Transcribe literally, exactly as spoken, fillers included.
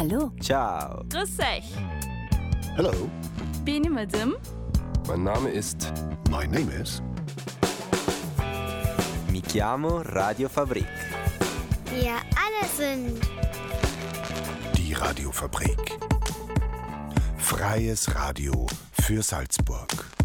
Hallo. Ciao. Grüß euch. Hello. Bin ich Madame? Mein Name ist... My name is... Mi chiamo Radio Fabrik. Wir alle sind... Die Radiofabrik. Freies Radio für Salzburg.